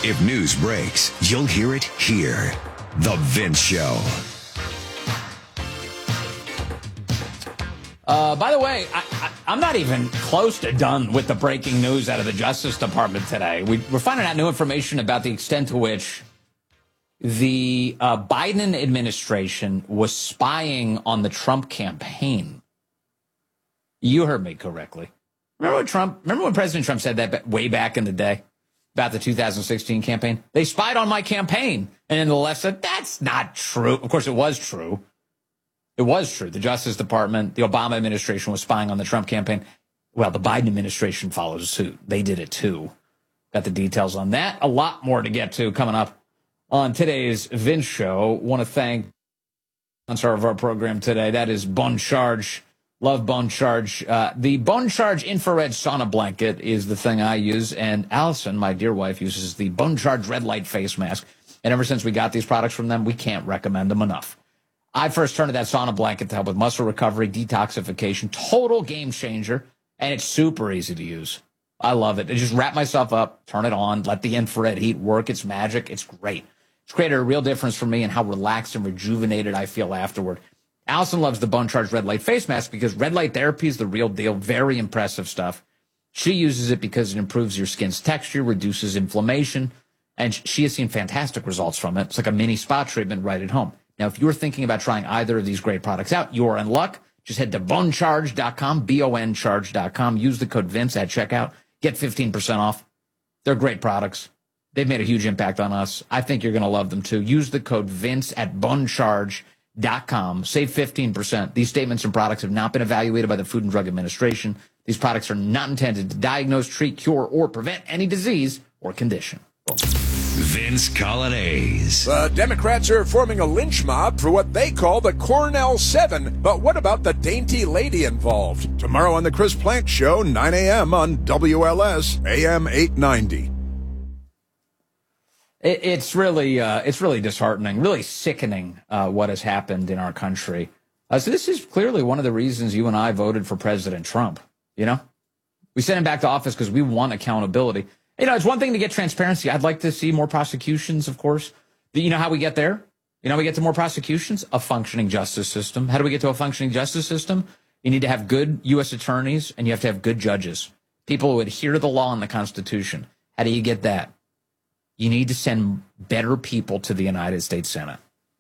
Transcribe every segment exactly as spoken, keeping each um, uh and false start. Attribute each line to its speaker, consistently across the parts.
Speaker 1: If news breaks, you'll hear it here. The Vince Show.
Speaker 2: Uh, by the way, I, I, I'm not even close to done with the breaking news out of the Justice Department today. We, we're finding out new information about the extent to which the uh, Biden administration was spying on the Trump campaign. You heard me correctly. Remember when Trump? Remember when President Trump said that way back in the day about the two thousand sixteen campaign? They spied on my campaign, and then the left said that's not true. Of course, it was true. It was true. The Justice Department, the Obama administration was spying on the Trump campaign. Well, the Biden administration follows suit. They did it too. Got the details on that. A lot more to get to coming up on today's Vince Show. Want to thank the sponsor of our program today. That is Bone Charge. Love Bone Charge. Uh, the Bone Charge infrared sauna blanket is the thing I use, and Allison, my dear wife, uses the Bone Charge red light face mask. And ever since we got these products from them, we can't recommend them enough. I first turned to that sauna blanket to help with muscle recovery, detoxification, total game changer, and it's super easy to use. I love it. I just wrap myself up, turn it on, let the infrared heat work. It's magic. It's great. It's created a real difference for me in how relaxed and rejuvenated I feel afterward. Allison loves the Bone Charge red light face mask because red light therapy is the real deal. Very impressive stuff. She uses it because it improves your skin's texture, reduces inflammation, and she has seen fantastic results from it. It's like a mini spa treatment right at home. Now, if you're thinking about trying either of these great products out, you're in luck. Just head to bone charge dot com, B O N charge dot com. Use the code Vince at checkout. Get fifteen percent off. They're great products. They've made a huge impact on us. I think you're going to love them, too. Use the code Vince at bone charge dot com. Save fifteen percent. These statements and products have not been evaluated by the Food and Drug Administration. These products are not intended to diagnose, treat, cure, or prevent any disease or condition.
Speaker 1: Vince Coglianese.
Speaker 3: The Democrats are forming a lynch mob for what they call the Cornell Seven. But what about the dainty lady involved? Tomorrow on the Chris Plank Show, nine a.m. on W L S A M eight ninety.
Speaker 2: It, it's really, uh, it's really disheartening, really sickening uh, what has happened in our country. Uh, so this is clearly one of the reasons you and I voted for President Trump. You know, we sent him back to office because we want accountability. You know, it's one thing to get transparency. I'd like to see more prosecutions, of course. You know how we get there? You know how we get to more prosecutions? A functioning justice system. How do we get to a functioning justice system? You need to have good U S attorneys, and you have to have good judges, people who adhere to the law and the Constitution. How do you get that? You need to send better people to the United States Senate.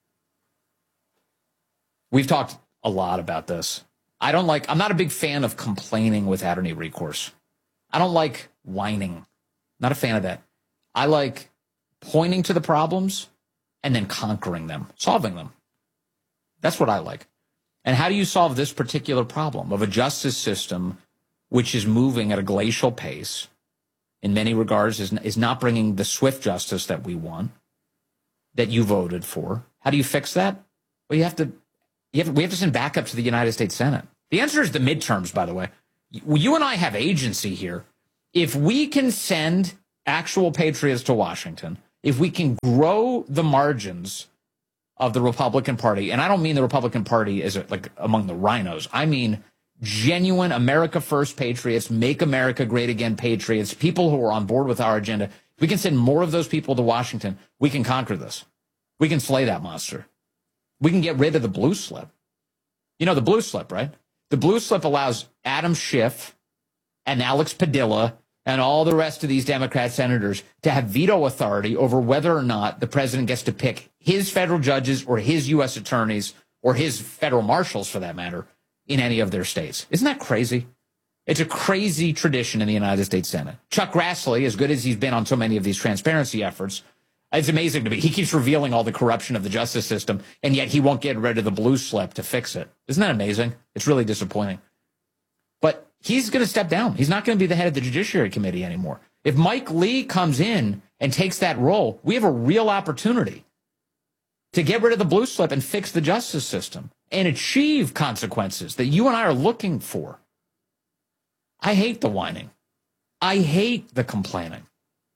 Speaker 2: We've talked a lot about this. I don't like, I'm not a big fan of complaining without any recourse. I don't like whining. Not a fan of that. I like pointing to the problems and then conquering them, solving them. That's what I like. And how do you solve this particular problem of a justice system which is moving at a glacial pace, in many regards is, is not bringing the swift justice that we want, that you voted for? How do you fix that? Well, you have to, you have, we have to send backup to the United States Senate. The answer is the midterms, by the way. You and I have agency here. If we can send actual patriots to Washington, if we can grow the margins of the Republican Party, and I don't mean the Republican Party as a, like among the rhinos, I mean genuine America First patriots, make America great again patriots, people who are on board with our agenda. If we can send more of those people to Washington, we can conquer this. We can slay that monster. We can get rid of the blue slip. You know the blue slip, right? The blue slip allows Adam Schiff and Alex Padilla and all the rest of these Democrat senators to have veto authority over whether or not the president gets to pick his federal judges or his U S attorneys or his federal marshals, for that matter, in any of their states. Isn't that crazy? It's a crazy tradition in the United States Senate. Chuck Grassley, as good as he's been on so many of these transparency efforts, it's amazing to me. He keeps revealing all the corruption of the justice system, and yet he won't get rid of the blue slip to fix it. Isn't that amazing? It's really disappointing. But he's going to step down. He's not going to be the head of the Judiciary Committee anymore. If Mike Lee comes in and takes that role, we have a real opportunity to get rid of the blue slip and fix the justice system and achieve consequences that you and I are looking for. I hate the whining. I hate the complaining.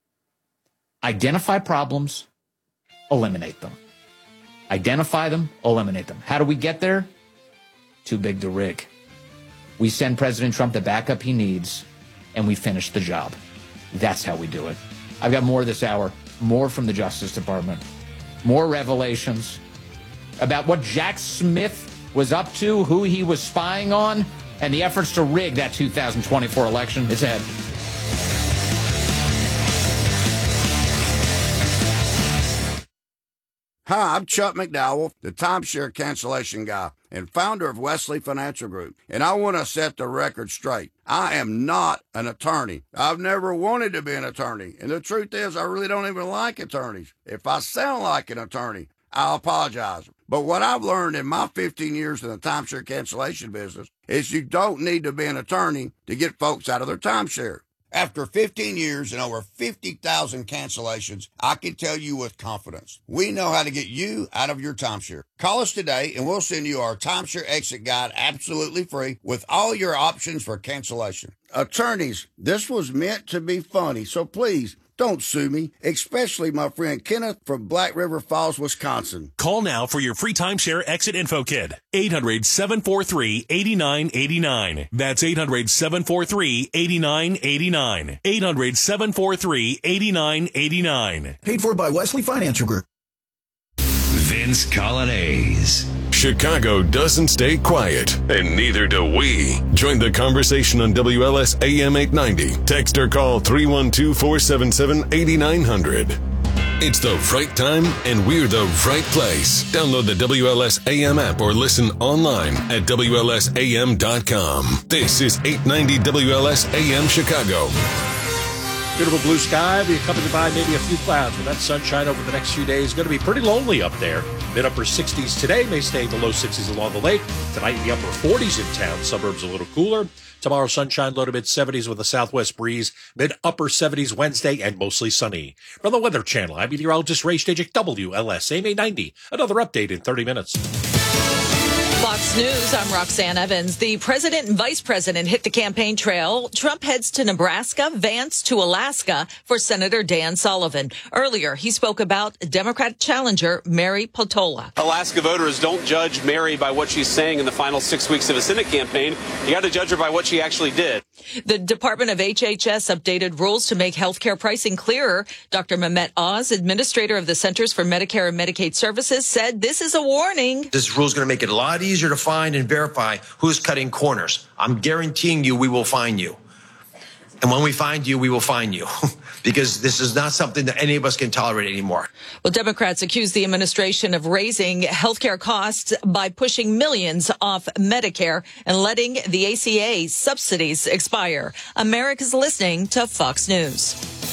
Speaker 2: Identify problems, eliminate them. Identify them, eliminate them. How do we get there? Too big to rig. We send President Trump the backup he needs, and we finish the job. That's how we do it. I've got more this hour. more from the Justice Department, more revelations about what Jack Smith was up to, who he was spying on, and the efforts to rig that two thousand twenty-four election. It's ahead.
Speaker 4: Hi, I'm Chuck McDowell, the timeshare cancellation guy and founder of Wesley Financial Group, and I want to set the record straight. I am not an attorney. I've never wanted to be an attorney, and the truth is I really don't even like attorneys. If I sound like an attorney, I apologize. But what I've learned in my fifteen years in the timeshare cancellation business is you don't need to be an attorney to get folks out of their timeshare. After fifteen years and over fifty thousand cancellations, I can tell you with confidence, we know how to get you out of your timeshare. Call us today and we'll send you our timeshare exit guide absolutely free with all your options for cancellation. Attorneys, this was meant to be funny, so please don't sue me, especially my friend Kenneth from Black River Falls, Wisconsin.
Speaker 5: Call now for your free timeshare exit info kit. eight hundred, seven four three, eight nine eight nine. That's eight hundred, seven four three, eight nine eight nine. eight hundred, seven four three, eight nine eight nine.
Speaker 6: Paid for by Wesley Financial Group.
Speaker 1: Vince Coglianese.
Speaker 7: Chicago doesn't stay quiet, and neither do we. Join the conversation on W L S A M eight ninety. Text or call three one two, four seven seven, eight nine zero zero. It's the right time, and we're the right place. Download the W L S A M app or listen online at W L S A M dot com. This is eight ninety W L S A M Chicago.
Speaker 8: Beautiful blue sky, be accompanied by maybe a few clouds, but that sunshine over the next few days is going to be pretty lonely up there. Mid-upper sixties today, may stay in the low sixties along the lake. Tonight in the upper forties in town, suburbs a little cooler. Tomorrow, sunshine, low to mid-seventies with a southwest breeze. Mid-upper seventies Wednesday and mostly sunny. From the Weather Channel, I'm meteorologist Ray Stajik, W L S A M eight ninety. Another update in thirty minutes.
Speaker 9: Fox News, I'm Roxanne Evans. The president and vice president hit the campaign trail. Trump heads to Nebraska, Vance to Alaska for Senator Dan Sullivan. Earlier, he spoke about Democratic challenger Mary Peltola.
Speaker 10: Alaska voters don't judge Mary by what she's saying in the final six weeks of a Senate campaign. You got to judge her by what she actually did.
Speaker 9: The Department of H H S updated rules to make healthcare pricing clearer. Doctor Mehmet Oz, administrator of the Centers for Medicare and Medicaid Services, said this is a warning.
Speaker 11: This rule is going to make it a lot easier to find and verify who's cutting corners. I'm guaranteeing you we will find you. And when we find you, we will find you. Because this is not something that any of us can tolerate anymore.
Speaker 9: Well, Democrats accuse the administration of raising healthcare costs by pushing millions off Medicare and letting the A C A subsidies expire. America's listening to Fox News.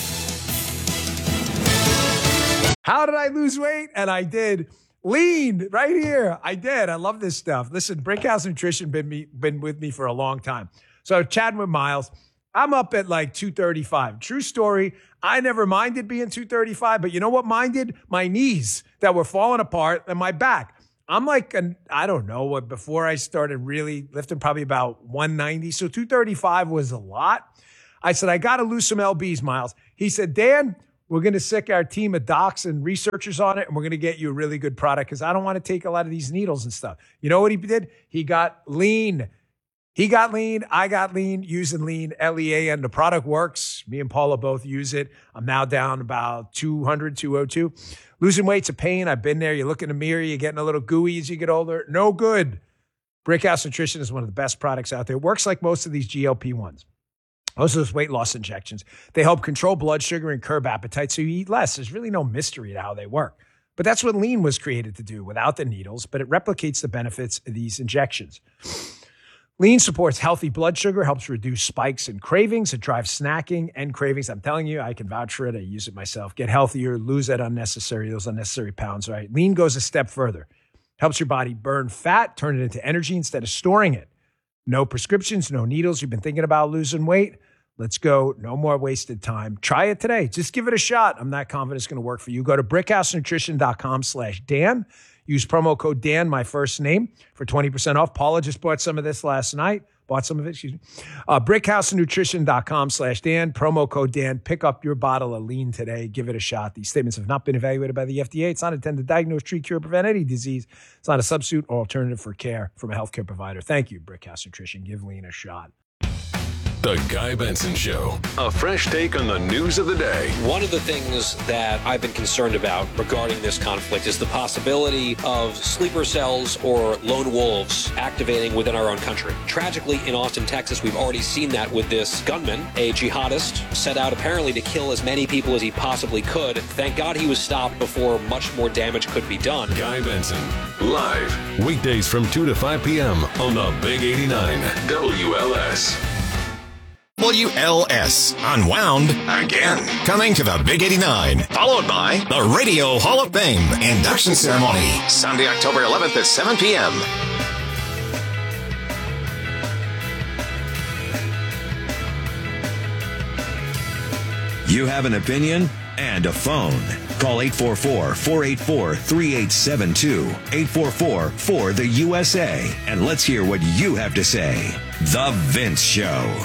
Speaker 12: How did I lose weight? And I did. Lean right here. I did. I love this stuff. Listen, Brickhouse Nutrition been me been with me for a long time. So chatting with Miles, I'm up at like two thirty-five. True story. I never minded being two thirty-five, but you know what minded? My knees that were falling apart and my back. I'm like, an, I don't know what, before I started really lifting, probably about one ninety. So two thirty-five was a lot. I said, I got to lose some L Bs, Miles. He said, Dan, we're going to sick our team of docs and researchers on it, and we're going to get you a really good product because I don't want to take a lot of these needles and stuff. You know what he did? He got lean. He got lean. I got lean using lean, L E A N. The product works. Me and Paula both use it. I'm now down about two hundred, two oh two. Losing weight's a pain. I've been there. You look in the mirror, you're getting a little gooey as you get older. No good. Brickhouse Nutrition is one of the best products out there. It works like most of these G L P ones. Most of those weight loss injections. They help control blood sugar and curb appetite so you eat less. There's really no mystery to how they work. But that's what lean was created to do without the needles, but it replicates the benefits of these injections. Lean supports healthy blood sugar, helps reduce spikes and cravings. It drives snacking and cravings. I'm telling you, I can vouch for it. I use it myself. Get healthier, lose that unnecessary, those unnecessary pounds, right? Lean goes a step further. Helps your body burn fat, turn it into energy instead of storing it. No prescriptions, no needles. You've been thinking about losing weight? Let's go. No more wasted time. Try it today. Just give it a shot. I'm not confident it's going to work for you. Go to brickhousenutrition.com slash Dan. Use promo code Dan, my first name, for twenty percent off. Paula just bought some of this last night. Bought some of it, excuse me. Uh, brickhousenutrition.com slash Dan. Promo code Dan. Pick up your bottle of lean today. Give it a shot. These statements have not been evaluated by the F D A. It's not intended to diagnose, treat, cure, prevent any disease. It's not a substitute or alternative for care from a healthcare provider. Thank you, Brickhouse Nutrition. Give lean a shot.
Speaker 7: The Guy Benson Show. A fresh take on the news of the day.
Speaker 6: One of the things that I've been concerned about regarding this conflict is the possibility of sleeper cells or lone wolves activating within our own country. Tragically, in Austin, Texas, we've already seen that with this gunman, a jihadist, set out apparently to kill as many people as he possibly could. Thank God he was stopped before much more damage could be done.
Speaker 7: Guy Benson, live, weekdays from two to five p.m. on the Big eighty-nine W L S.
Speaker 13: W L S Unwound again. Coming to the Big eighty-nine, followed by the Radio Hall of Fame induction ceremony, Sunday, October eleventh at seven p.m.
Speaker 1: You have an opinion and a phone. Call eight four four, four eight four, three eight seven two, eight four four, four the U S A, and let's hear what you have to say. The Vince Show.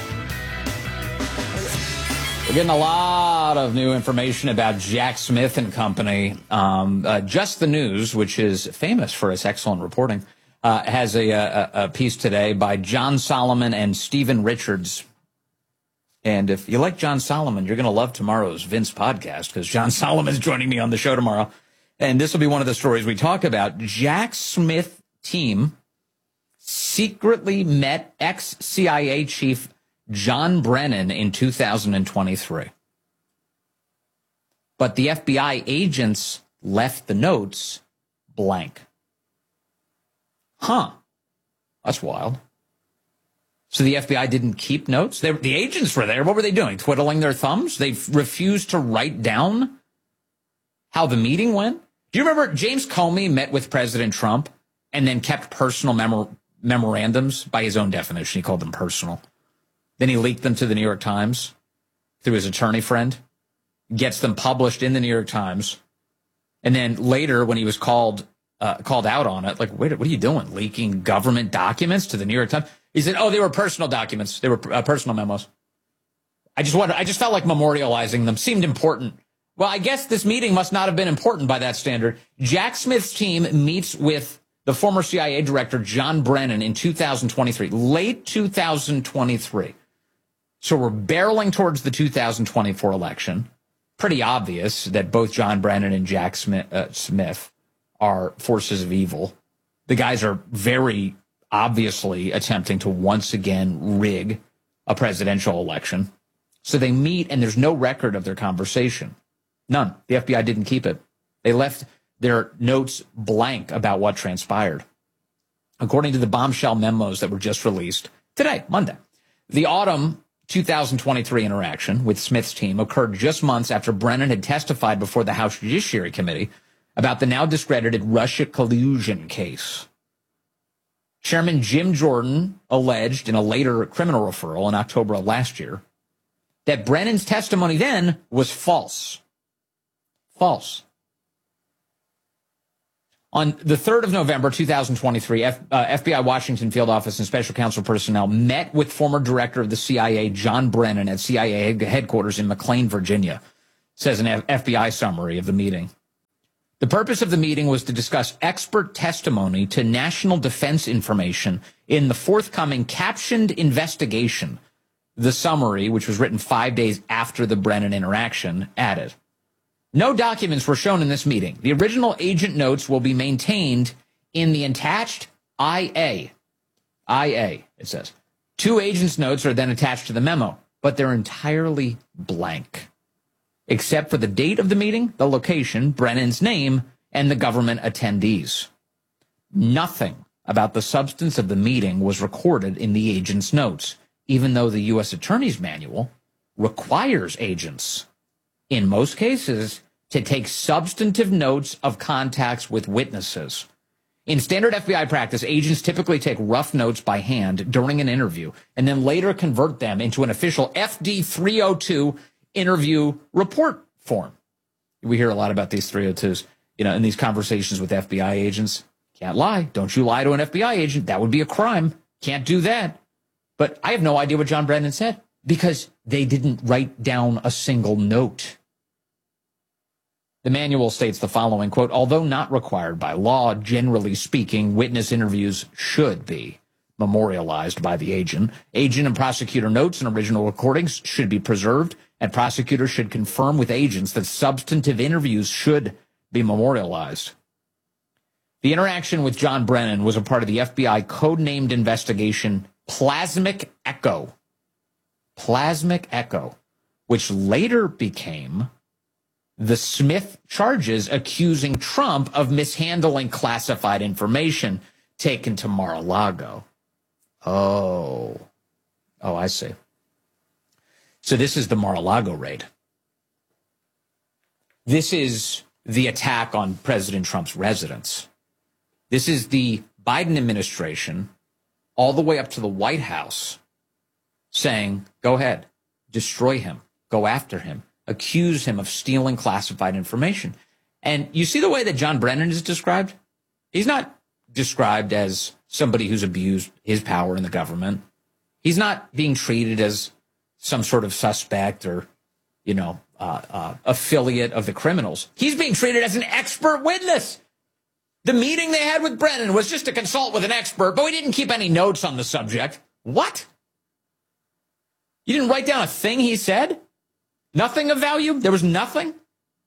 Speaker 2: We're getting a lot of new information about Jack Smith and Company. Um, uh, Just the News, which is famous for its excellent reporting, uh, has a, a, a piece today by John Solomon and Stephen Richards. And if you like John Solomon, you're going to love tomorrow's Vince podcast because John Solomon's joining me on the show tomorrow. And this will be one of the stories we talk about. Jack Smith team secretly met ex-C I A chief John Brennan in two thousand twenty-three. But the F B I agents left the notes blank. Huh. That's wild. So the F B I didn't keep notes? They, the agents were there. What were they doing? Twiddling their thumbs? They refused to write down how the meeting went? Do you remember James Comey met with President Trump and then kept personal memo- memorandums? By his own definition, he called them personal. Then he leaked them to the New York Times through his attorney friend, gets them published in the New York Times. And then later when he was called uh, called out on it, like, wait, what are you doing? Leaking government documents to the New York Times? He said, oh, they were personal documents. They were uh, personal memos. I just wanted, I just felt like memorializing them seemed important. Well, I guess this meeting must not have been important by that standard. Jack Smith's team meets with the former C I A director, John Brennan, in two thousand twenty-three, late two thousand twenty-three. So we're barreling towards the two thousand twenty-four election. Pretty obvious that both John Brennan and Jack Smith, uh, Smith are forces of evil. The guys are very obviously attempting to once again rig a presidential election. So they meet and there's no record of their conversation. None. The F B I didn't keep it. They left their notes blank about what transpired. According to the bombshell memos that were just released today, Monday, the autumn two thousand twenty-three interaction with Smith's team occurred just months after Brennan had testified before the House Judiciary Committee about the now discredited Russia collusion case. Chairman Jim Jordan alleged in a later criminal referral in October of last year that Brennan's testimony then was false. False. On the third of November, two thousand twenty-three, F, uh, F B I Washington Field Office and Special Counsel personnel met with former director of the C I A, John Brennan, at C I A headquarters in McLean, Virginia, says an F B I summary of the meeting. The purpose of the meeting was to discuss expert testimony to national defense information in the forthcoming captioned investigation. The summary, which was written five days after the Brennan interaction, added, no documents were shown in this meeting. The original agent notes will be maintained in the attached I A. I A, it says. Two agents' notes are then attached to the memo, but they're entirely blank, except for the date of the meeting, the location, Brennan's name, and the government attendees. Nothing about the substance of the meeting was recorded in the agent's notes, even though the U S Attorney's Manual requires agents, in most cases, to take substantive notes of contacts with witnesses. In standard F B I practice, agents typically take rough notes by hand during an interview and then later convert them into an official F D three oh two interview report form. We hear a lot about these three oh twos, you know, in these conversations with F B I agents. Can't lie. Don't you lie to an F B I agent. That would be a crime. Can't do that. But I have no idea what John Brennan said because they didn't write down a single note. The manual states the following, quote, although not required by law, generally speaking, witness interviews should be. memorialized by the agent. Agent and prosecutor notes and original recordings should be preserved, and prosecutors should confirm with agents that substantive interviews should be memorialized. The interaction with John Brennan was a part of the F B I codenamed investigation Plasmic Echo. Plasmic Echo, which later became the Smith charges accusing Trump of mishandling classified information taken to Mar-a-Lago. Oh. Oh, I see. So this is the Mar-a-Lago raid. This is the attack on President Trump's residence. This is the Biden administration all the way up to the White House saying, go ahead, destroy him, go after him, accuse him of stealing classified information. And you see the way that John Brennan is described? He's not described as somebody who's abused his power in the government. He's not being treated as some sort of suspect or, you know, uh, uh, affiliate of the criminals. He's being treated as an expert witness. The meeting they had with Brennan was just to consult with an expert, but we didn't keep any notes on the subject. What? You didn't write down a thing he said? Nothing of value? There was nothing? It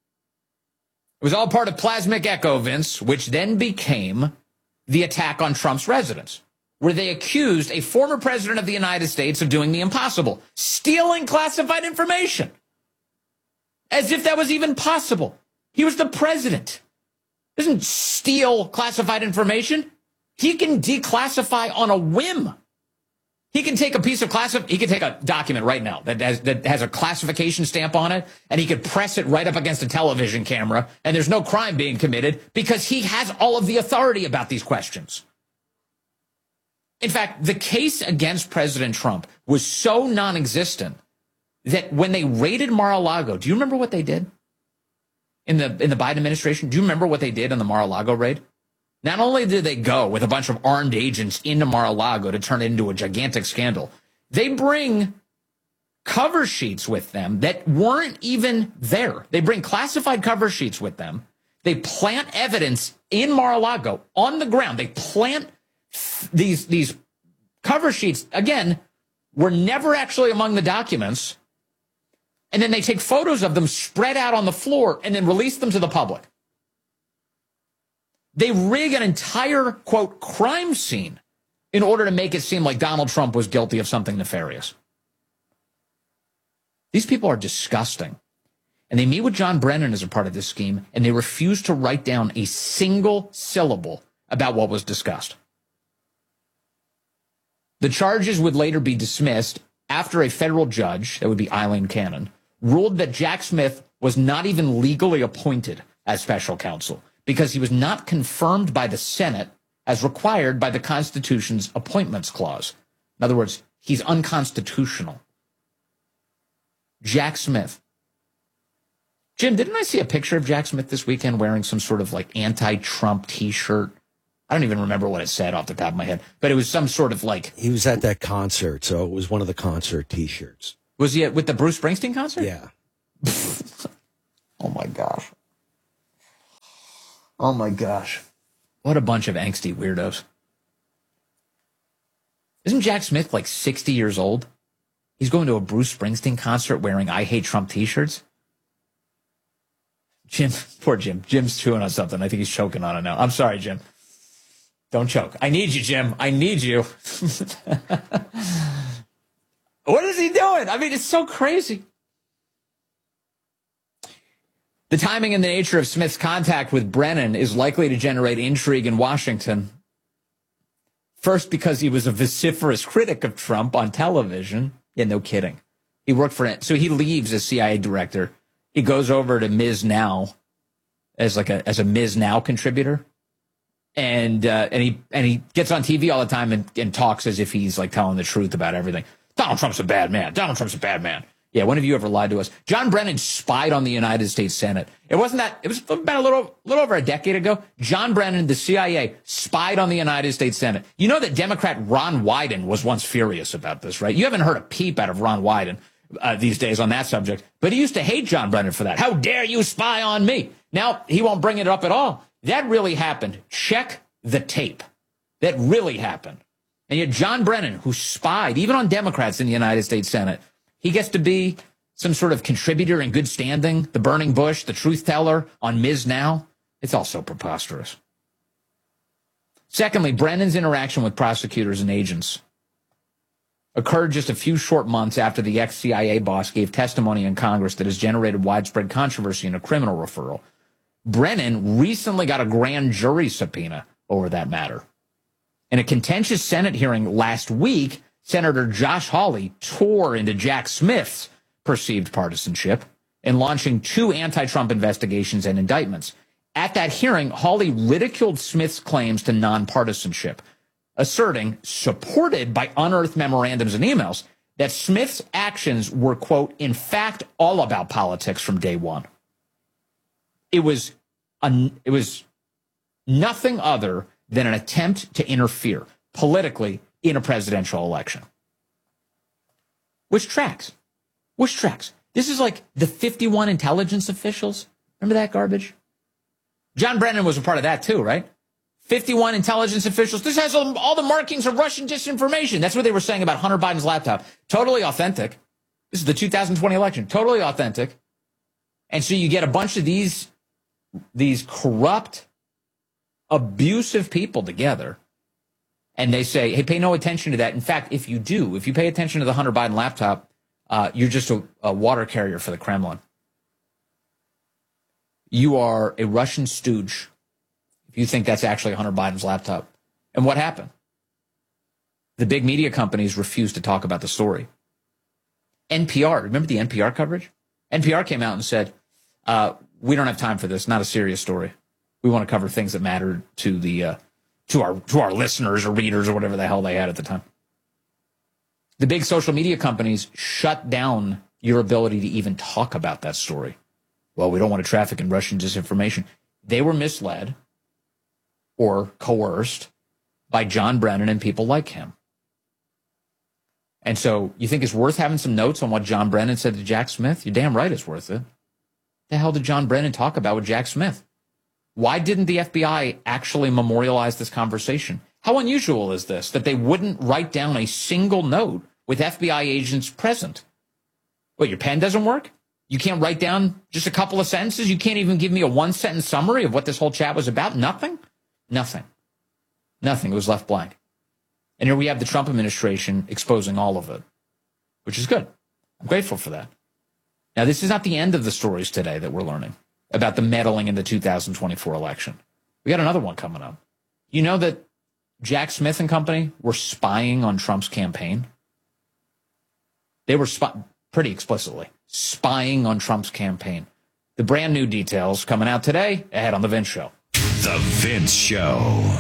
Speaker 2: was all part of Plasmic Echo, Vince, which then became the attack on Trump's residence, where they accused a former president of the United States of doing the impossible, stealing classified information, as if that was even possible. He was the president. He doesn't steal classified information. He can declassify on a whim. He can take a piece of classif- he can take a document right now that has, that has a classification stamp on it, and he could press it right up against a television camera, and there's no crime being committed because he has all of the authority about these questions. In fact, the case against President Trump was so non-existent that when they raided Mar-a-Lago, do you remember what they did in the in the Biden administration? Do you remember what they did in the Mar-a-Lago raid? Not only did they go with a bunch of armed agents into Mar-a-Lago to turn it into a gigantic scandal, they bring cover sheets with them that weren't even there. They bring classified cover sheets with them. They plant evidence in Mar-a-Lago on the ground. They plant these, these cover sheets, again, were never actually among the documents. And then they take photos of them spread out on the floor and then release them to the public. They rig an entire, quote, crime scene in order to make it seem like Donald Trump was guilty of something nefarious. These people are disgusting. And they meet with John Brennan as a part of this scheme, and they refuse to write down a single syllable about what was discussed. The charges would later be dismissed after a federal judge, that would be Eileen Cannon, ruled that Jack Smith was not even legally appointed as special counsel, because he was not confirmed by the Senate as required by the Constitution's Appointments Clause. In other words, he's unconstitutional. Jack Smith. Jim, didn't I see a picture of Jack Smith this weekend wearing some sort of like anti-Trump T-shirt? I don't even remember what it said off the top of my head, but it was some sort of like...
Speaker 14: He was at that concert, so it was one of the concert T-shirts.
Speaker 2: Was he at, with the Bruce Springsteen concert?
Speaker 14: Yeah.
Speaker 2: Oh, my gosh. Oh, my gosh. What a bunch of angsty weirdos. Isn't Jack Smith like sixty years old? He's going to a Bruce Springsteen concert wearing I Hate Trump T-shirts? Jim, poor Jim. Jim's chewing on something. I think he's choking on it now. I'm sorry, Jim. Don't choke. I need you, Jim. I need you. What is he doing? I mean, it's so crazy. The timing and the nature of Smith's contact with Brennan is likely to generate intrigue in Washington. First, because he was a vociferous critic of Trump on television. Yeah, no kidding. He worked for it. So he leaves as C I A director. He goes over to Miz Now as like a as a Miz Now contributor. And uh, and he and he gets on T V all the time and, and talks as if he's like telling the truth about everything. Donald Trump's a bad man. Donald Trump's a bad man. Yeah, when have you ever lied to us? John Brennan spied on the United States Senate. It wasn't that, it was about a little, little over a decade ago. John Brennan, the C I A, spied on the United States Senate. You know that Democrat Ron Wyden was once furious about this, right? You haven't heard a peep out of Ron Wyden uh, these days on that subject, but he used to hate John Brennan for that. How dare you spy on me? Now, he won't bring it up at all. That really happened. Check the tape. That really happened. And yet John Brennan, who spied even on Democrats in the United States Senate, he gets to be some sort of contributor in good standing, the burning bush, the truth teller on Miz Now. It's all so preposterous. Secondly, Brennan's interaction with prosecutors and agents occurred just a few short months after the ex-C I A boss gave testimony in Congress that has generated widespread controversy in a criminal referral. Brennan recently got a grand jury subpoena over that matter. In a contentious Senate hearing last week, Senator Josh Hawley tore into Jack Smith's perceived partisanship in launching two anti-Trump investigations and indictments. At that hearing, Hawley ridiculed Smith's claims to nonpartisanship, asserting, supported by unearthed memorandums and emails, that Smith's actions were, quote, in fact, all about politics from day one. It was, a, it was nothing other than an attempt to interfere politically in a presidential election. Which tracks. Which tracks. This is like the fifty-one intelligence officials. Remember that garbage? John Brennan was a part of that too, right? fifty-one intelligence officials. This has all the markings of Russian disinformation. That's what they were saying about Hunter Biden's laptop. Totally authentic. This is the two thousand twenty election. Totally authentic. And so you get a bunch of these, these corrupt, abusive people together. And they say, hey, pay no attention to that. In fact, if you do, if you pay attention to the Hunter Biden laptop, uh, you're just a, a water carrier for the Kremlin. You are a Russian stooge if you think that's actually Hunter Biden's laptop. And what happened? The big media companies refused to talk about the story. N P R, remember the N P R coverage? N P R came out and said, uh, we don't have time for this, not a serious story. We want to cover things that matter to the uh, to our to our listeners or readers or whatever the hell they had at the time. The big social media companies shut down your ability to even talk about that story. Well, we don't want to traffic in Russian disinformation. They were misled or coerced by John Brennan and people like him. And so you think it's worth having some notes on what John Brennan said to Jack Smith? You're damn right it's worth it. The hell did John Brennan talk about with Jack Smith? Why didn't the F B I actually memorialize this conversation? How unusual is this, that they wouldn't write down a single note with F B I agents present? What, your pen doesn't work? You can't write down just a couple of sentences? You can't even give me a one-sentence summary of what this whole chat was about? Nothing? Nothing. Nothing. It was left blank. And here we have the Trump administration exposing all of it, which is good. I'm grateful for that. Now, this is not the end of the stories today that we're learning about the meddling in the two thousand twenty-four election. We got another one coming up. You know that Jack Smith and company were spying on Trump's campaign? They were spy- pretty explicitly spying on Trump's campaign. The brand new details coming out today ahead on The Vince Show.
Speaker 1: The Vince Show.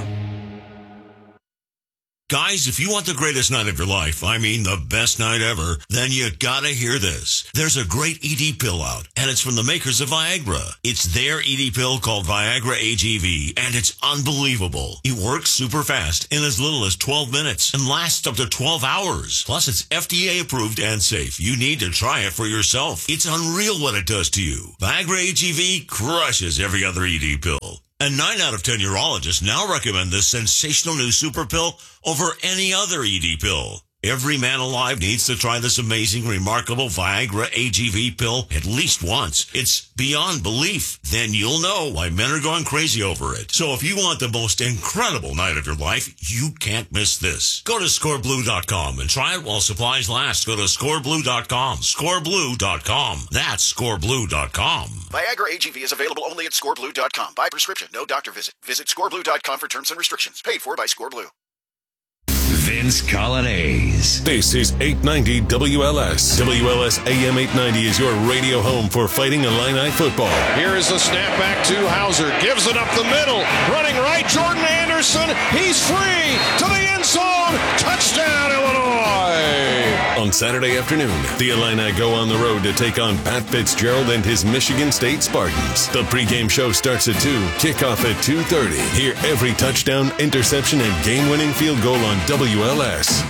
Speaker 15: Guys, if you want the greatest night of your life, I mean the best night ever, then you gotta hear this. There's a great E D pill out, and it's from the makers of Viagra. It's their E D pill called Viagra A G V, and it's unbelievable. It works super fast in as little as twelve minutes and lasts up to twelve hours. Plus, it's F D A approved and safe. You need to try it for yourself. It's unreal what it does to you. Viagra A G V crushes every other E D pill. And nine out of ten urologists now recommend this sensational new super pill over any other E D pill. Every man alive needs to try this amazing, remarkable Viagra A G V pill at least once. It's beyond belief. Then you'll know why men are going crazy over it. So if you want the most incredible night of your life, you can't miss this. Go to score blue dot com and try it while supplies last. Go to score blue dot com. score blue dot com. That's score blue dot com.
Speaker 16: Viagra A G V is available only at score blue dot com. By prescription, no doctor visit. Visit score blue dot com for terms and restrictions. Paid for by ScoreBlue.
Speaker 1: Vince Colonnese.
Speaker 7: This is eight ninety W L S. W L S A M eight ninety is your radio home for Fighting Illini football.
Speaker 17: Here is the snap back to Hauser. Gives it up the middle. Running right, Jordan Anderson. He's free to the end zone. Touchdown, Illinois.
Speaker 7: On Saturday afternoon, the Illini go on the road to take on Pat Fitzgerald and his Michigan State Spartans. The pregame show starts at two, kickoff at two thirty. Hear every touchdown, interception, and game-winning field goal on W L S.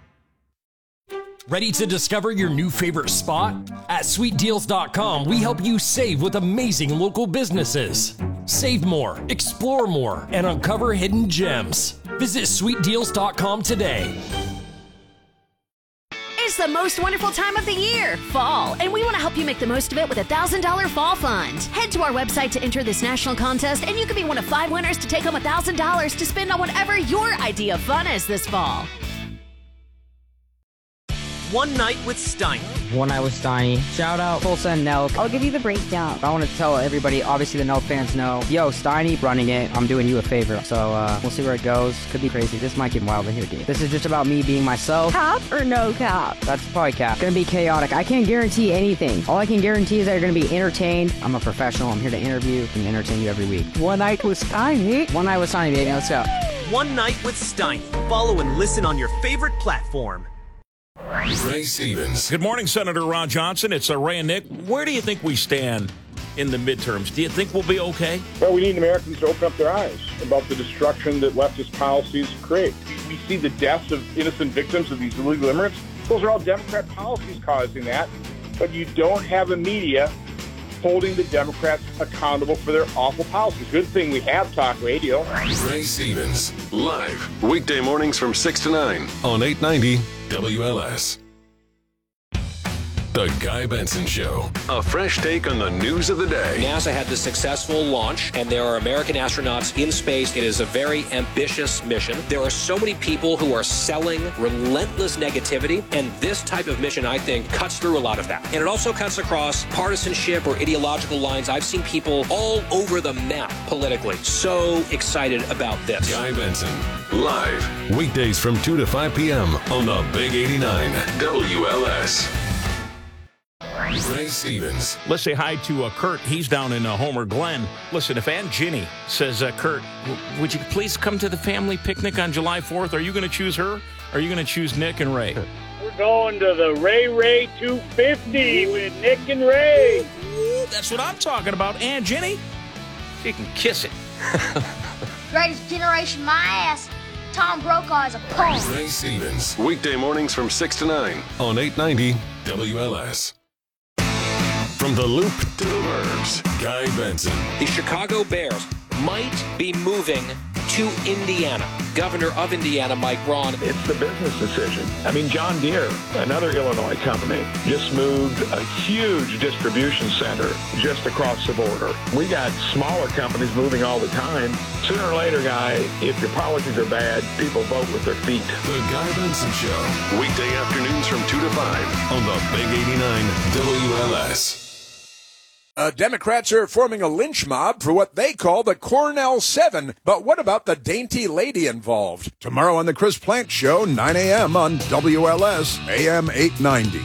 Speaker 18: Ready to discover your new favorite spot? At sweet deals dot com, we help you save with amazing local businesses. Save more, explore more, and uncover hidden gems. Visit sweet deals dot com today.
Speaker 19: It's the most wonderful time of the year, fall, and we want to help you make the most of it with a one thousand dollars Fall Fund. Head to our website to enter this national contest, and you could be one of five winners to take home one thousand dollars to spend on whatever your idea of fun is this fall.
Speaker 20: One Night with Steiny.
Speaker 21: One Night with Steiny. Shout out Tulsa and Nelk. I'll give you the breakdown. I want to tell everybody, obviously the Nelk fans know, yo, Steiny running it, I'm doing you a favor. So uh, we'll see where it goes. Could be crazy. This might get wild in here, dude. This is just about me being myself.
Speaker 22: Cap or no cap?
Speaker 21: That's probably cap. Gonna be chaotic. I can't guarantee anything. All I can guarantee is that you're gonna be entertained. I'm a professional. I'm here to interview and entertain you every week.
Speaker 22: One Night with Steiny.
Speaker 21: One Night with Steiny, baby. Let's go.
Speaker 20: One Night with Steiny. Follow and listen on your favorite platform.
Speaker 7: Ray Stevens.
Speaker 8: Good morning, Senator Ron Johnson. It's uh, Ray and Nick. Where do you think we stand in the midterms? Do you think we'll be okay?
Speaker 23: Well, we need Americans to open up their eyes about the destruction that leftist policies create. We see the deaths of innocent victims of these illegal immigrants. Those are all Democrat policies causing that. But you don't have a media holding the Democrats accountable for their awful policies. Good thing we have talk radio.
Speaker 7: Ray Stevens, live, weekday mornings from six to nine on eight ninety W L S. The Guy Benson Show. A fresh take on the news of the day.
Speaker 6: NASA had the successful launch, and there are American astronauts in space. It is a very ambitious mission. There are so many people who are selling relentless negativity, and this type of mission, I think, cuts through a lot of that. And it also cuts across partisanship or ideological lines. I've seen people all over the map politically. So excited about this.
Speaker 7: Guy Benson, live, weekdays from two to five p.m. on the Big eighty-nine W L S. Ray Stevens.
Speaker 8: Let's say hi to uh, Kurt. He's down in uh, Homer Glen. Listen, if Aunt Ginny says, uh, Kurt, w- would you please come to the family picnic on July fourth? Are you going to choose her? Or are you going to choose Nick and Ray?
Speaker 23: We're going to the Ray Ray two fifty with Nick and Ray.
Speaker 8: Ooh, that's what I'm talking about. Aunt Ginny, she can kiss it.
Speaker 24: Greatest generation, my ass. Tom Brokaw is a punk.
Speaker 7: Ray Stevens. Weekday mornings from six to nine on eight ninety W L S. From the Loop to the Burbs, Guy Benson.
Speaker 6: The Chicago Bears might be moving to Indiana. Governor of Indiana, Mike Braun.
Speaker 23: It's the business decision. I mean, John Deere, another Illinois company, just moved a huge distribution center just across the border. We got smaller companies moving all the time. Sooner or later, Guy, if your policies are bad, people vote with their feet.
Speaker 7: The Guy Benson Show. Weekday afternoons from two to five on the Big eighty-nine W L S.
Speaker 3: Uh, Democrats are forming a lynch mob for what they call the Cornell Seven. But what about the dainty lady involved? Tomorrow on the Chris Plank Show, nine a.m. on W L S, A M eight ninety.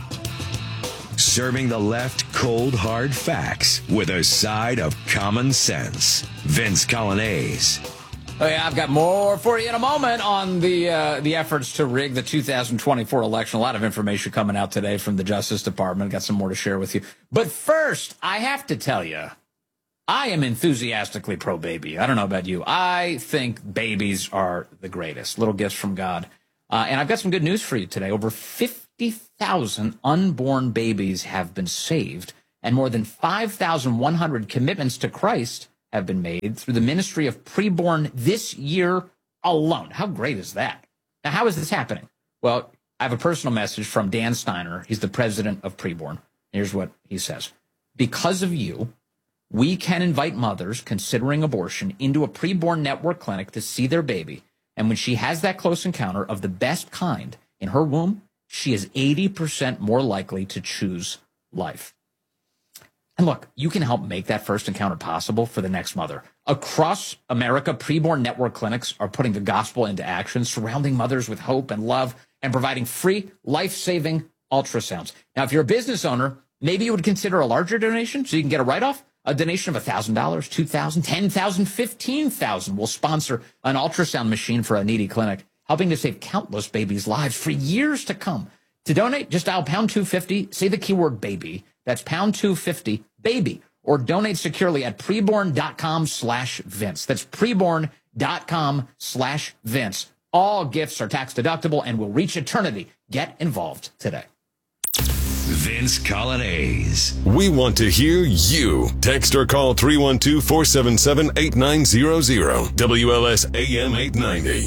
Speaker 1: Serving the left cold, hard facts with a side of common sense. Vince Colonnese.
Speaker 2: Oh, yeah, I've got more for you in a moment on the uh, the efforts to rig the two thousand twenty-four election. A lot of information coming out today from the Justice Department. Got some more to share with you. But first, I have to tell you, I am enthusiastically pro-baby. I don't know about you. I think babies are the greatest. Little gifts from God. Uh, and I've got some good news for you today. Over fifty thousand unborn babies have been saved, and more than five thousand one hundred commitments to Christ have been made through the ministry of preborn this year alone. How great is that? Now, how is this happening? Well, I have a personal message from Dan Steiner. He's the president of Preborn. Here's what he says. Because of you, we can invite mothers considering abortion into a preborn network clinic to see their baby. And when she has that close encounter of the best kind in her womb, she is eighty percent more likely to choose life. And look, you can help make that first encounter possible for the next mother. Across America, preborn network clinics are putting the gospel into action, surrounding mothers with hope and love, and providing free, life-saving ultrasounds. Now, if you're a business owner, maybe you would consider a larger donation so you can get a write-off. A donation of one thousand dollars, two thousand dollars, ten thousand dollars, fifteen thousand dollars will sponsor an ultrasound machine for a needy clinic, helping to save countless babies' lives for years to come. To donate, just dial pound two fifty, say the keyword baby. That's pound two fifty, baby, or donate securely at preborn.com slash Vince. That's preborn.com slash Vince. All gifts are tax deductible and will reach eternity. Get involved today.
Speaker 1: Vince Colonnese.
Speaker 7: We want to hear you. Text or call three one two, four seven seven, eight nine zero zero. W L S A M eight ninety.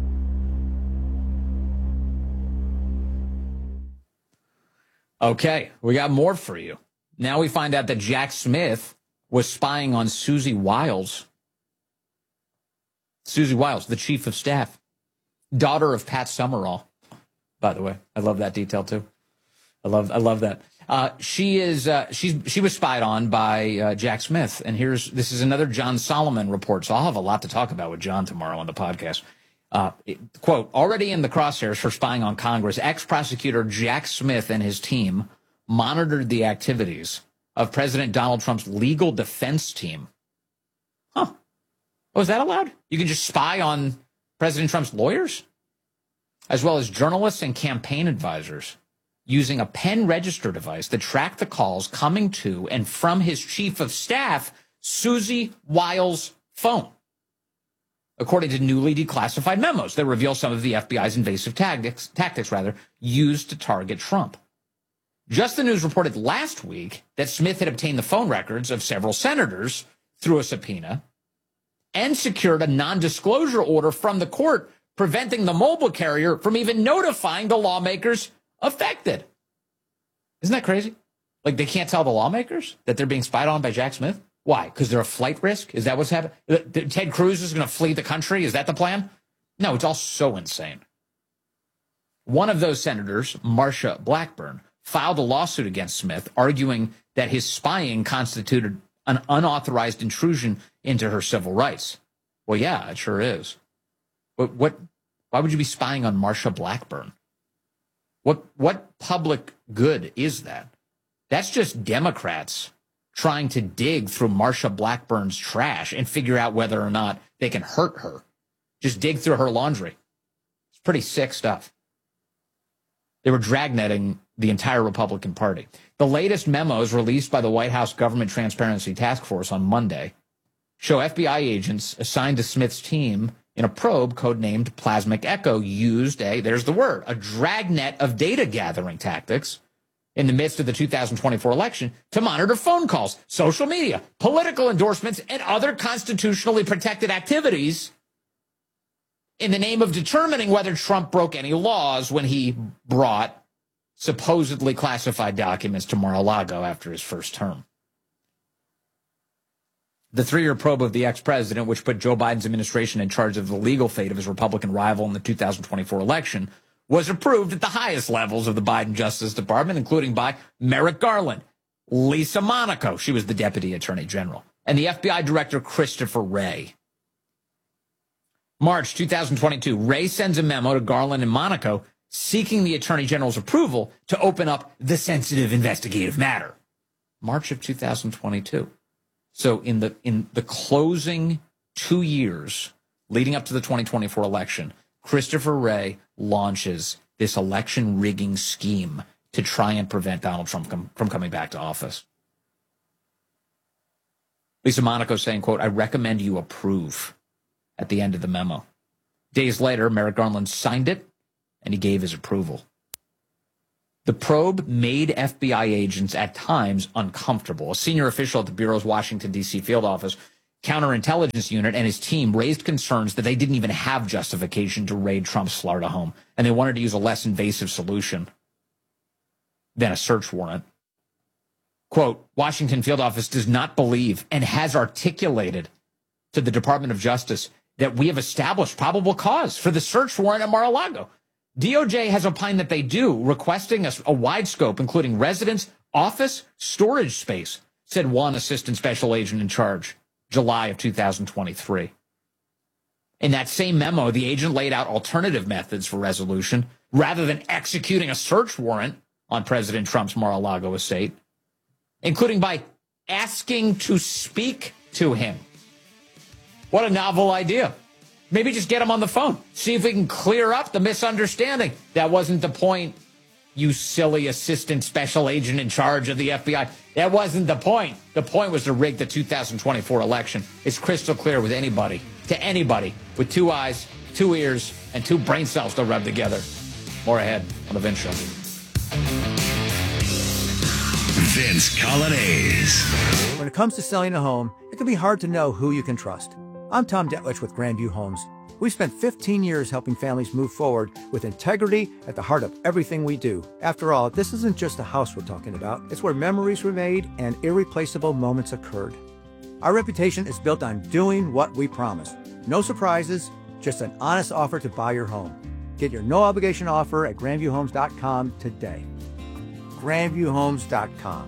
Speaker 2: Okay, we got more for you. Now we find out that Jack Smith was spying on Susie Wiles. Susie Wiles, the chief of staff, daughter of Pat Summerall, by the way. I love that detail, too. I love I love that. Uh, she is uh, she's she was spied on by uh, Jack Smith, and here's this is another John Solomon report. So I'll have a lot to talk about with John tomorrow on the podcast. Uh, it, quote: already in the crosshairs for spying on Congress, ex-prosecutor Jack Smith and his team monitored the activities of President Donald Trump's legal defense team. Huh? Oh, is that allowed? You can just spy on President Trump's lawyers, as well as journalists and campaign advisors, using a pen register device that tracked the calls coming to and from his chief of staff, Susie Wiles' phone, according to newly declassified memos that reveal some of the F B I's invasive tactics, tactics rather, used to target Trump. Just the News reported last week that Smith had obtained the phone records of several senators through a subpoena and secured a non-disclosure order from the court preventing the mobile carrier from even notifying the lawmakers affected. Isn't that crazy? Like, they can't tell the lawmakers that they're being spied on by Jack Smith? Why? Because they're a flight risk? Is that what's happening? Ted Cruz is going to flee the country? Is that the plan? No, it's all so insane. One of those senators, Marsha Blackburn, filed a lawsuit against Smith, arguing that his spying constituted an unauthorized intrusion into her civil rights. Well, yeah, it sure is. But what? Why would you be spying on Marsha Blackburn? What what public good is that? That's just Democrats trying to dig through Marsha Blackburn's trash and figure out whether or not they can hurt her. Just dig through her laundry. It's pretty sick stuff. They were dragnetting the entire Republican Party. The latest memos released by the White House Government Transparency Task Force on Monday show F B I agents assigned to Smith's team in a probe codenamed Plasmic Echo used a, there's the word, a dragnet of data gathering tactics in the midst of the two thousand twenty-four election to monitor phone calls, social media, political endorsements, and other constitutionally protected activities in the name of determining whether Trump broke any laws when he brought supposedly classified documents to Mar-a-Lago after his first term. The three-year probe of the ex-president, which put Joe Biden's administration in charge of the legal fate of his Republican rival in the two thousand twenty-four election, was approved at the highest levels of the Biden Justice Department, including by Merrick Garland, Lisa Monaco, she was the Deputy Attorney General, and the F B I Director Christopher Wray. March two thousand twenty-two, Wray sends a memo to Garland and Monaco seeking the Attorney General's approval to open up the sensitive investigative matter. March of two thousand twenty-two. So in the in the closing two years leading up to the twenty twenty-four election, Christopher Wray launches this election rigging scheme to try and prevent Donald Trump com- from coming back to office. Lisa Monaco saying, quote, I recommend you approve at the end of the memo. Days later, Merrick Garland signed it and he gave his approval. The probe made F B I agents at times uncomfortable. A senior official at the Bureau's Washington, D C field office, counterintelligence unit, and his team raised concerns that they didn't even have justification to raid Trump's Florida home, and they wanted to use a less invasive solution than a search warrant. Quote, Washington field office does not believe and has articulated to the Department of Justice that we have established probable cause for the search warrant at Mar-a-Lago. D O J has opined that they do, requesting a, a wide scope, including residence, office, storage space, said one assistant special agent in charge, July of two thousand twenty-three. In that same memo, the agent laid out alternative methods for resolution rather than executing a search warrant on President Trump's Mar-a-Lago estate, including by asking to speak to him. What a novel idea. Maybe just get him on the phone. See if we can clear up the misunderstanding. That wasn't the point, you silly assistant special agent in charge of the F B I. That wasn't the point. The point was to rig the two thousand twenty-four election. It's crystal clear with anybody, to anybody, with two eyes, two ears, and two brain cells to rub together. More ahead on The Vince Show.
Speaker 1: Vince Colonnese.
Speaker 4: When it comes to selling a home, it can be hard to know who you can trust. I'm Tom Detwich with Grandview Homes. We've spent fifteen years helping families move forward with integrity at the heart of everything we do. After all, this isn't just a house we're talking about. It's where memories were made and irreplaceable moments occurred. Our reputation is built on doing what we promise. No surprises, just an honest offer to buy your home. Get your no-obligation offer at grandview homes dot com today. grandview homes dot com.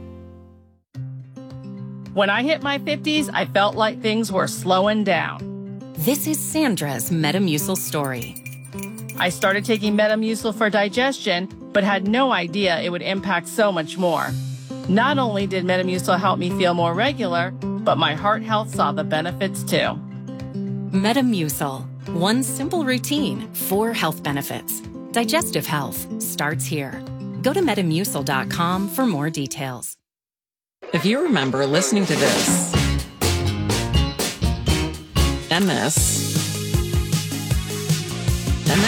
Speaker 5: When I hit my fifties, I felt like things were slowing down.
Speaker 10: This is Sandra's Metamucil story.
Speaker 5: I started taking Metamucil for digestion, but had no idea it would impact so much more. Not only did Metamucil help me feel more regular, but my heart health saw the benefits too.
Speaker 10: Metamucil. One simple routine, four health benefits. Digestive health starts here. Go to metamucil dot com for more details.
Speaker 11: If you remember listening to this, and this, and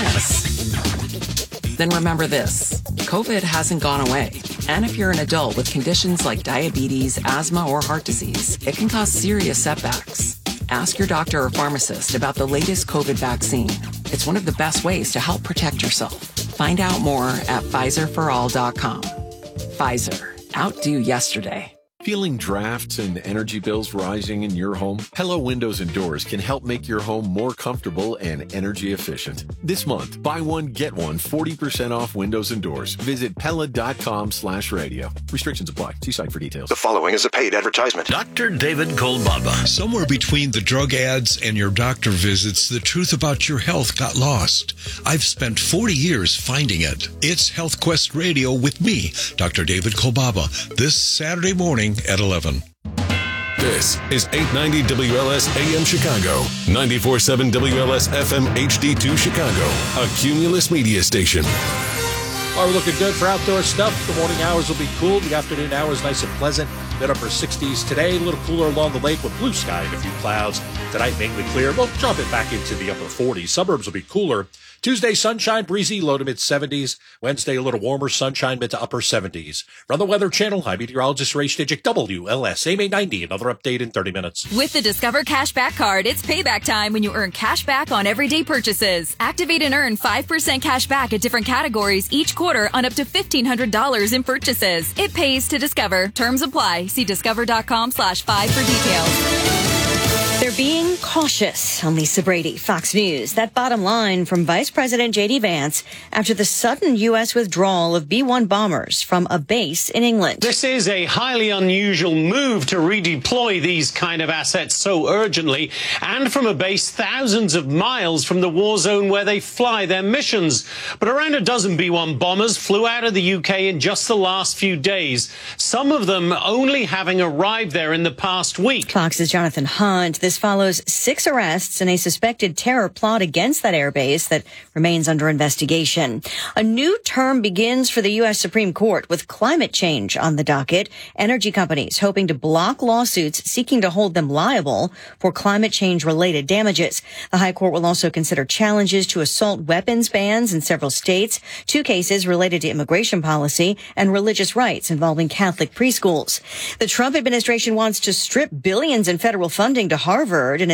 Speaker 11: this, then remember this. COVID hasn't gone away. And if you're an adult with conditions like diabetes, asthma, or heart disease, it can cause serious setbacks. Ask your doctor or pharmacist about the latest COVID vaccine. It's one of the best ways to help protect yourself. Find out more at Pfizer for all dot com. Pfizer. Outdo yesterday.
Speaker 25: Feeling drafts and energy bills rising in your home? Hello Windows and Doors can help make your home more comfortable and energy efficient. This month, buy one, get one forty percent off windows and doors. Visit Pella dot com slash radio. Restrictions apply. See site for details.
Speaker 16: The following is a paid advertisement.
Speaker 1: Doctor David Kolbaba.
Speaker 26: Somewhere between the drug ads and your doctor visits, the truth about your health got lost. I've spent forty years finding it. It's Health Quest Radio with me, Doctor David Kolbaba, this Saturday morning at eleven.
Speaker 7: This is eight ninety W L S A M Chicago, ninety-four point seven W L S F M H D two Chicago, a Cumulus media station.
Speaker 8: All right, we're looking good for outdoor stuff. The morning hours will be cool. The afternoon hours nice and pleasant. Mid upper sixties today. A little cooler along the lake with blue sky and a few clouds. Tonight mainly clear. We'll jump it back into the upper forties. Suburbs will be cooler. Tuesday, sunshine, breezy, low to mid seventies. Wednesday, a little warmer, sunshine, mid to upper seventies. From the Weather Channel, I'm meteorologist Ray Stidgick, W L S A M eight ninety. Another update in thirty minutes.
Speaker 27: With the Discover Cashback Card, it's payback time when you earn cash back on everyday purchases. Activate and earn five percent cash back at different categories each quarter on up to fifteen hundred dollars in purchases. It pays to Discover. Terms apply. See discover dot com slash five for details.
Speaker 28: They're being cautious. I'm Lisa Brady, Fox News. That bottom line from Vice President J D Vance after the sudden U S withdrawal of B one bombers from a base in England.
Speaker 29: This is a highly unusual move to redeploy these kind of assets so urgently and from a base thousands of miles from the war zone where they fly their missions. But around a dozen B one bombers flew out of the U K in just the last few days, some of them only having arrived there in the past week.
Speaker 28: Fox's Jonathan Hunt. This follows six arrests in a suspected terror plot against that airbase that remains under investigation. A new term begins for the U S Supreme Court with climate change on the docket. Energy companies hoping to block lawsuits seeking to hold them liable for climate change-related damages. The High Court will also consider challenges to assault weapons bans in several states, two cases related to immigration policy, and religious rights involving Catholic preschools. The Trump administration wants to strip billions in federal funding to Harvard and